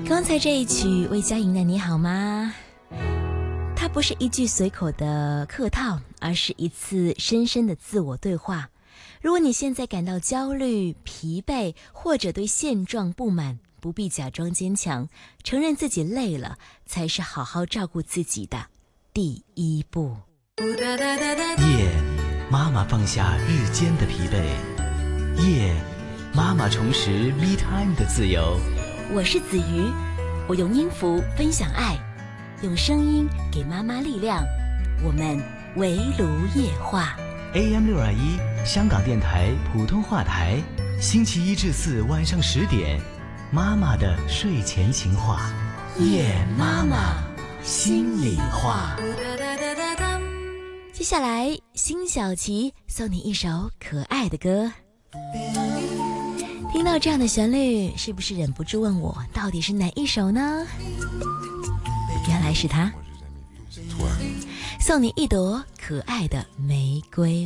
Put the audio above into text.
刚才这一曲《魏佳莹的你好吗》，它不是一句随口的客套，而是一次深深的自我对话。如果你现在感到焦虑、疲惫，或者对现状不满，不必假装坚强，承认自己累了，才是好好照顾自己的第一步。 夜，妈妈放下日间的疲惫。夜，妈妈重拾 me time 的自由。 我是子瑜，我用音符分享爱，用声音给妈妈力量。我们围炉夜话 AM621 香港电台普通话台，星期一至四晚上10点，妈妈的睡前情话，夜妈妈心里话。 接下来辛晓琪送你一首可爱的歌。听到这样的旋律，是不是忍不住问我到底是哪一首呢？原来是它，送你一朵可爱的玫瑰